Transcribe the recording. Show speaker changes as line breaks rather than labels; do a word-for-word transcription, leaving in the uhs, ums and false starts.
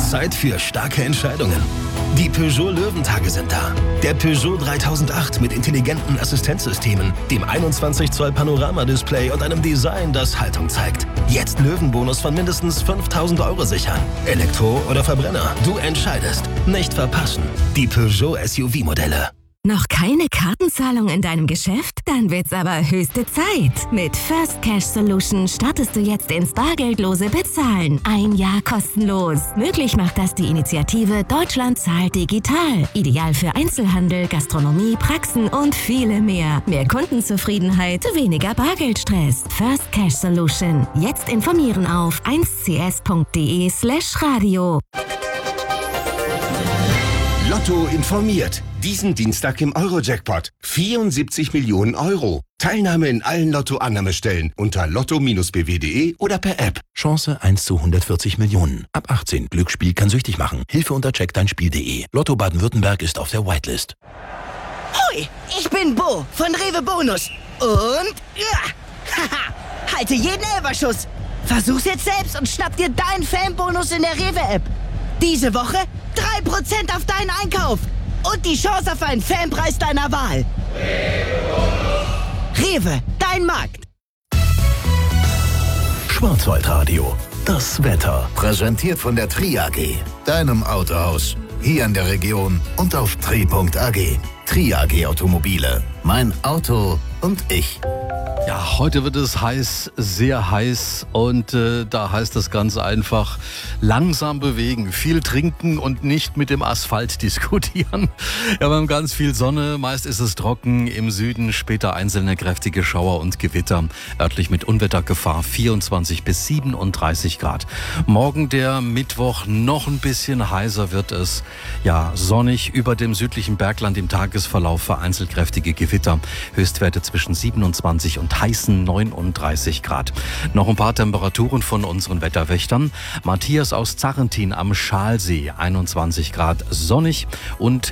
Zeit für starke Entscheidungen. Die Peugeot Löwentage sind da. Der Peugeot dreitausendacht mit intelligenten Assistenzsystemen, dem einundzwanzig Zoll Panoramadisplay und einem Design, das Haltung zeigt. Jetzt Löwenbonus von mindestens fünftausend Euro sichern. Elektro oder Verbrenner, du entscheidest. Nicht verpassen. Die Peugeot S U V-Modelle.
Noch keine Kartenzahlung in deinem Geschäft? Dann wird's aber höchste Zeit. Mit First Cash Solution startest du jetzt ins bargeldlose Bezahlen. Ein Jahr kostenlos. Möglich macht das die Initiative Deutschland zahlt digital. Ideal für Einzelhandel, Gastronomie, Praxen und viele mehr. Mehr Kundenzufriedenheit, weniger Bargeldstress. First Cash Solution. Jetzt informieren auf eins c s punkt d e slash radio.
Lotto informiert. Diesen Dienstag im Euro-Jackpot. vierundsiebzig Millionen Euro. Teilnahme in allen Lotto-Annahmestellen unter lotto bindestrich b w punkt d e oder per App.
Chance eins zu hundertvierzig Millionen. Ab achtzehn. Glücksspiel kann süchtig machen. Hilfe unter check dein spiel punkt d e. Lotto Baden-Württemberg ist auf der Whitelist.
Hoi, ich bin Bo von Rewe Bonus. Und... Ja, haha, halte jeden Elferschuss. Versuch's jetzt selbst und schnapp dir deinen Fanbonus in der Rewe-App. Diese Woche drei Prozent auf deinen Einkauf. Und die Chance auf einen Fanpreis deiner Wahl. Rewe, dein Markt.
Schwarzwaldradio. Das Wetter.
Präsentiert von der Tri A G. Deinem Autohaus. Hier in der Region und auf tri punkt a g. Tri A G Automobile. Mein Auto und ich.
Ja, heute wird es heiß, sehr heiß und äh, da heißt es ganz einfach, langsam bewegen, viel trinken und nicht mit dem Asphalt diskutieren. Ja, wir haben ganz viel Sonne, meist ist es trocken, im Süden später einzelne kräftige Schauer und Gewitter, örtlich mit Unwettergefahr vierundzwanzig bis siebenunddreißig Grad. Morgen der Mittwoch, noch ein bisschen heißer wird es, ja, sonnig über dem südlichen Bergland im Tagesverlauf vereinzelt kräftige Gewitter, Höchstwerte zwischen siebenundzwanzig und heißen neununddreißig Grad. Noch ein paar Temperaturen von unseren Wetterwächtern. Matthias aus Zarrentin am Schalsee, einundzwanzig Grad, sonnig und